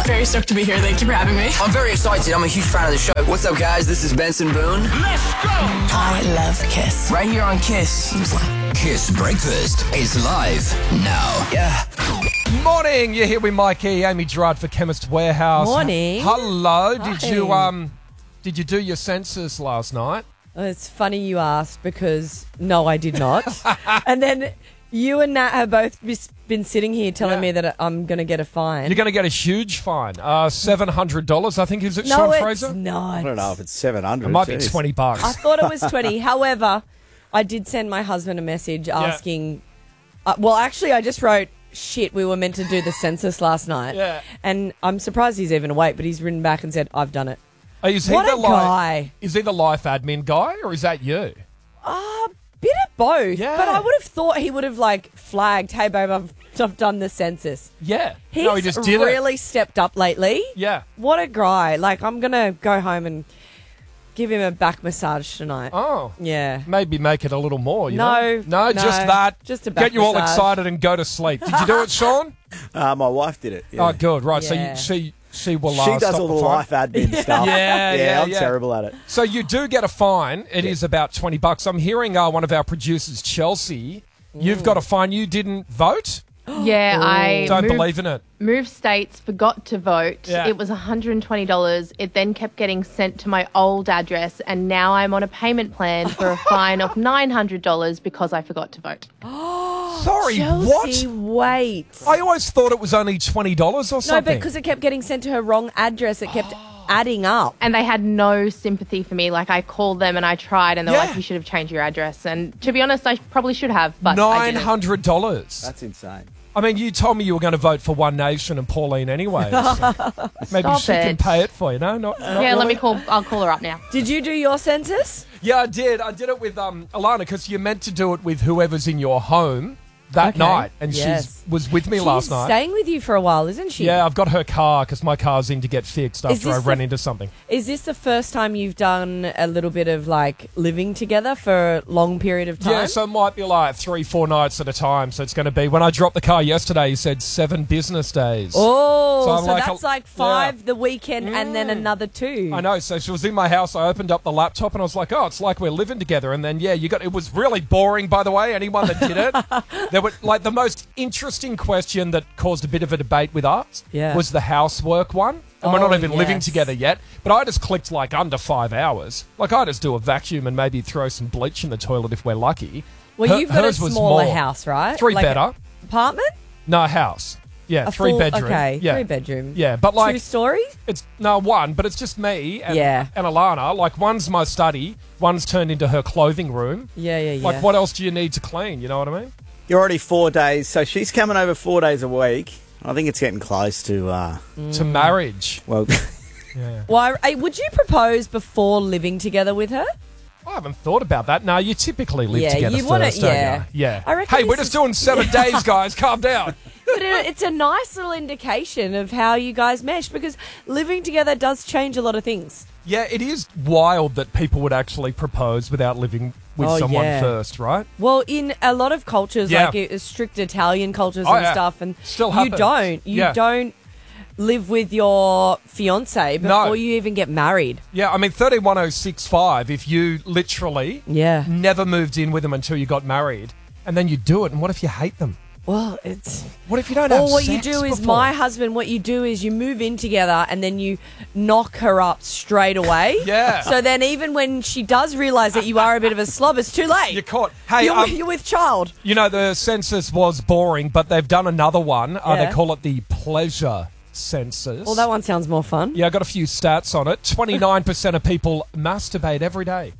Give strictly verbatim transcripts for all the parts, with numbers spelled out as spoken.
Very stoked to be here. Thank you for having me. I'm very excited. I'm a huge fan of the show. What's up, guys? This is Benson Boone. Let's go! I love Kiss. Right here on Kiss. Kiss Breakfast is live now. Yeah. Morning, you're here with Mikey, Amy Gerard for Chemist Warehouse. Morning. Hello. Did Hi. you um did you do your census last night? It's funny you asked because no, I did not. And then you and Nat have both bis- been sitting here telling Yeah. me that I'm going to get a fine. You're going to get a huge fine. Uh, seven hundred dollars, I think, is it, no, Sean it's Fraser? not. I don't know if it's seven hundred. It might be Jeez. twenty bucks. I thought it was twenty. However, I did send my husband a message asking. Uh, well, actually, I just wrote, shit, we were meant to do the census last night. Yeah. And I'm surprised he's even awake, but he's written back and said, I've done it. Oh, is he What the a li- guy. Is he the life admin guy, or is that you? Uh, bit of both. Yeah. But I would have thought he would have, like, flagged, hey, babe, I've, I've done the census. Yeah. He's no, he just did really it. stepped up lately. Yeah. What a guy. Like, I'm going to go home and give him a back massage tonight. Oh. Yeah. Maybe make it a little more, you No, know? No, no, just that. just a back Get you all massage. excited and go to sleep. Did you do it, Sean? Uh, my wife did it. Yeah. Oh, good. Right. Yeah. So you, she she will She uh, does stop all the the fine. life admin stuff. Yeah, yeah, I'm yeah. terrible at it. So you do get a fine. It is about twenty bucks. I'm hearing uh, one of our producers, Chelsea, you've got a fine. You didn't vote? Yeah, I Don't moved, believe in it. moved states, forgot to vote. Yeah. It was one hundred twenty dollars. It then kept getting sent to my old address, and now I'm on a payment plan for a fine of nine hundred dollars because I forgot to vote. Sorry, Chelsea, what? wait. I always thought it was only twenty dollars or No, something. but because it kept getting sent to her wrong address, it kept adding up. And they had no sympathy for me. Like, I called them and I tried, and they're Yeah. like, you should have changed your address. And to be honest, I probably should have, but I Nine didn't. hundred dollars. That's insane. I mean, you told me you were going to vote for One Nation and Pauline anyway. So maybe Stop she can it. pay it for you. No, not. not Yeah, really? let me call. I'll call her up now. Did you do your census? Yeah, I did. I did it with um, Alana because you're meant to do it with whoever's in your home that Okay. night, and Yes. she was with me She's last night. staying with you for a while, isn't she? Yeah, I've got her car because my car's in to get fixed Is after I this ran the- into something. Is this the first time you've done a little bit of like living together for a long period of time? Yeah, so it might be like three, four nights at a time. So it's going to be, when I dropped the car yesterday, he said seven business days. Oh, So so, I'm like that's a- like five yeah. the weekend and then another two. I know. So she was in my house. I opened up the laptop and I was like, oh, it's like we're living together. And then, yeah, you got, it was really boring, by the way, anyone that did it. There were like the most interesting question that caused a bit of a debate with us Yeah. was the housework one. And we're not Oh, even living yes. together yet. But I just clicked like under five hours. Like I just do a vacuum and maybe throw some bleach in the toilet if we're lucky. Well, Her- you've got a hers was smaller more. house, right? Three Like better. a apartment? No, house. Yeah, A three full, bedroom. Okay, yeah. three bedroom. Yeah, but like Two story? it's no one, but it's just me and, Yeah. and Alana. Like one's my study, one's turned into her clothing room. Yeah, yeah, yeah. Like what else do you need to clean? You know what I mean? You're already four days, so she's coming over four days a week. I think it's getting close to, uh, To marriage. well, Yeah. Why? eh, Would you propose before living together with her? I haven't thought about that. No, you typically live Yeah, together you first, wanna- don't yeah. you? Yeah. I reckon hey, we're this just is- doing seven days, guys. Calm down. But it, it's a nice little indication of how you guys mesh because living together does change a lot of things. Yeah, it is wild that people would actually propose without living with Oh, someone yeah. first, right? Well, in a lot of cultures, Yeah. like uh, strict Italian cultures Oh, and yeah. stuff, and Still you happens. don't, you Yeah. don't live with your fiance before No. you even get married. Yeah, I mean, thirteen one oh six five, if you literally Yeah. never moved in with them until you got married, and then you do it, and what if you hate them? Well, it's. What if you don't have Or what you sex do is, before? my husband, what you do is you move in together and then you knock her up straight away. Yeah. So then even when she does realise that you are a bit of a slob, it's too late. You're caught. Hey, you're, um, you're with child. you know, the census was boring, but they've done another one. Uh, Yeah. they call it the pleasure census. Well, that one sounds more fun. Yeah, I got a few stats on it. twenty-nine percent of people masturbate every day.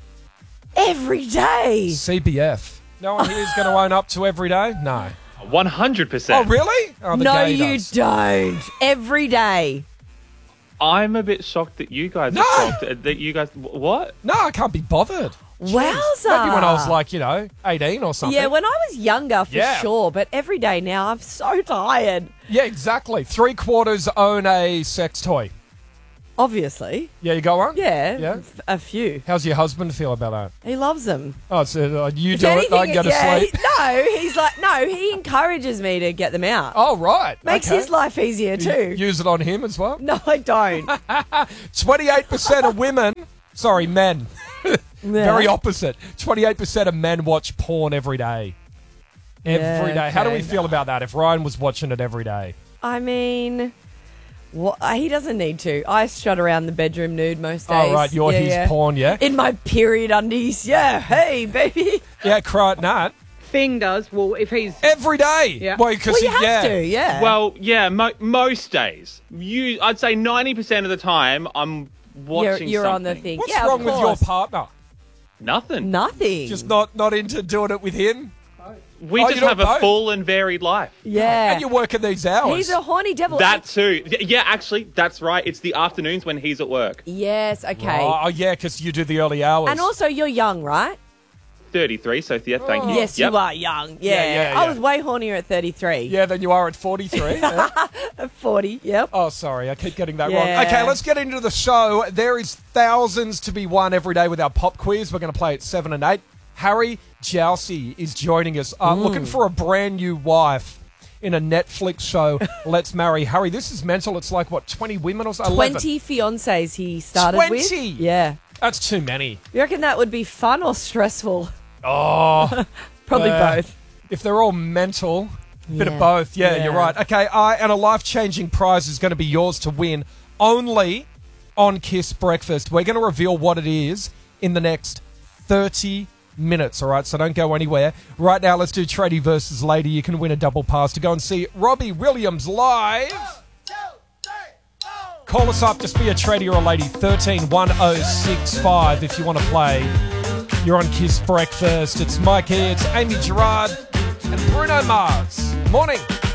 Every day. C B F. No one here is going to own up to every day? No. one hundred percent. Oh, really? Oh, the No, gay you does. don't. Every day. I'm a bit shocked that you guys No! are shocked. uh, That you guys... wh- What? No, I can't be bothered. Wowza. Maybe when I was like, you know, eighteen or something. Yeah, when I was younger, for Yeah. sure. But every day now, I'm so tired. Yeah, exactly. Three quarters own a sex toy. Obviously. Yeah, you got one? Yeah. Yeah? f- A few. How's your husband feel about that? He loves them. Oh, so uh, you If do it, anything, I can go to yeah, sleep. he- no, he's like, no, he encourages me to get them out. Oh, right. Makes okay. his life easier You too. Use it on him as well? No, I don't. twenty-eight percent of women, sorry, men, very Yeah. opposite. twenty-eight percent of men watch porn every day. Every Yeah, day. How do we okay. feel about that if Ryan was watching it every day? I mean, what, he doesn't need to. I strut around the bedroom nude most days. Oh, right, you're Yeah, his yeah. porn, yeah? In my period undies. Yeah, hey, baby. Yeah, cry it, Nat. Thing does. Well, if he's Every day. Yeah. Well, 'cause Well, you he- have yeah. to, yeah. Well, yeah, mo- most days. You, I'd say ninety percent of the time, I'm you're, watching you're on the something. thing. What's yeah, wrong of with your course. partner? Nothing. Nothing. Just not not into doing it with him? We Oh, just you do have it a both? full and varied life. yeah. And you're working these hours. He's a horny devil. That too. Y- Yeah, actually, that's right. It's the afternoons when he's at work. Yes, okay. Oh, oh, yeah, because you do the early hours. And also, you're young, right? thirty-three, so yeah, thank you. Yes, Yep. you are young. Yeah. Yeah, yeah, I yeah. was way hornier at thirty-three. Yeah, then you are at forty-three. yeah. At forty, yep. Oh, sorry, I keep getting that Yeah. wrong. Okay, let's get into the show. There is thousands to be won every day with our pop quiz. We're going to play at seven and eight. Harry Jousey is joining us, uh, looking for a brand new wife in a Netflix show. Let's Marry Harry. This is mental. It's like, what, twenty women or so? eleven. twenty fiancés he started with. twenty? Yeah. That's too many. You reckon that would be fun or stressful? Oh, Probably Uh, both. if they're all mental, bit of Yeah. both. Yeah, Yeah. you're right. Okay, uh, and a life-changing prize is going to be yours to win only on Kiss Breakfast. We're going to reveal what it is in the next thirty minutes, all right? So don't go anywhere. Right now, let's do Tradie versus Lady. You can win a double pass to go and see Robbie Williams live. Call us up, just be a tradie or a lady, thirteen one oh six five if you want to play. You're on Kiss Breakfast. It's Mike here, it's Amy Gerard and Bruno Mars. Morning.